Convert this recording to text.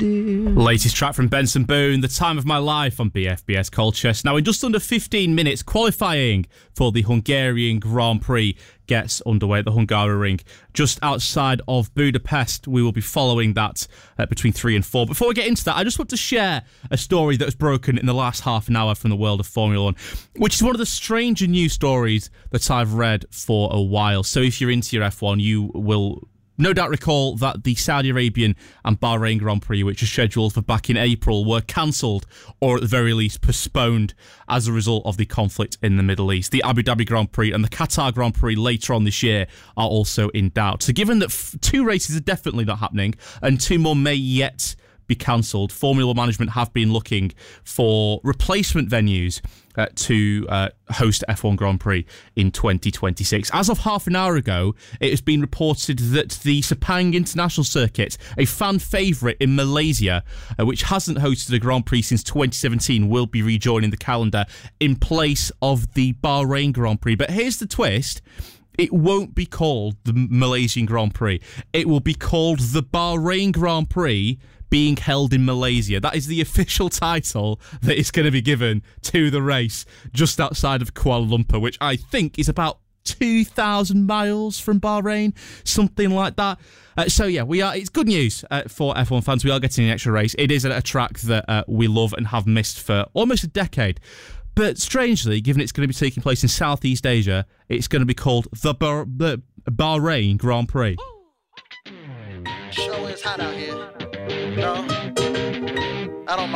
dear. Latest track from Benson Boone, The Time of My Life on BFBS Colchester. Now, in just under 15 minutes, qualifying for the Hungarian Grand Prix gets underway at the Hungaroring just outside of Budapest. We will be following that between 3 and 4. Before we get into that, I just want to share a story that was broken in the last half an hour from the world of Formula 1, which is one of the stranger news stories that I've read for a while. So if you're into your F1, you will no doubt recall that the Saudi Arabian and Bahrain Grand Prix, which are scheduled for back in April, were cancelled or at the very least postponed as a result of the conflict in the Middle East. The Abu Dhabi Grand Prix and the Qatar Grand Prix later on this year are also in doubt. So given that 2 races are definitely not happening and 2 more may yet be cancelled, Formula management have been looking for replacement venues to host F1 Grand Prix in 2026. As of half an hour ago, it has been reported that the Sepang International Circuit, a fan favourite in Malaysia, which hasn't hosted a Grand Prix since 2017, will be rejoining the calendar in place of the Bahrain Grand Prix. But here's the twist. It won't be called the Malaysian Grand Prix. It will be called the Bahrain Grand Prix, being held in Malaysia. That is the official title that is going to be given to the race just outside of Kuala Lumpur, which I think is about 2,000 miles from Bahrain, something like that. So yeah, it's good news for F1 fans. We are getting an extra race. It is a track that we love and have missed for almost a decade. But strangely, given it's going to be taking place in Southeast Asia, it's going to be called the Bahrain Grand Prix. Show is hot out here. No.